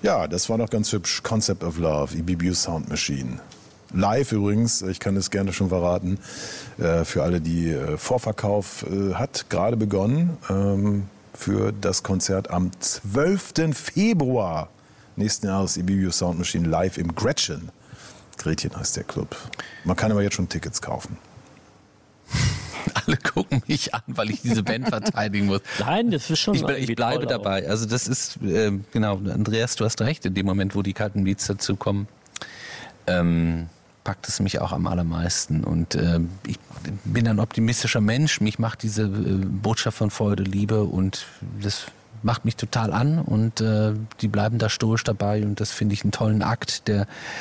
Ja, das war doch ganz hübsch. Concept of Love, EBBU Sound Machine. Live übrigens, ich kann es gerne schon verraten, für alle, die Vorverkauf hat gerade begonnen für das Konzert am 12. Februar nächsten Jahres, EBBU Sound Machine live im Gretchen. Gretchen heißt der Club. Man kann aber jetzt schon Tickets kaufen. Alle gucken mich an, weil ich diese Band verteidigen muss. Nein, das ist schon. Ich bleibe dabei. Also das ist, genau, Andreas, du hast recht, in dem Moment, wo die kalten Beats dazu kommen, packt es mich auch am allermeisten. Und ich bin ein optimistischer Mensch. Mich macht diese Botschaft von Freude, Liebe und das macht mich total an. Und die bleiben da stoisch dabei und das finde ich einen tollen Akt, der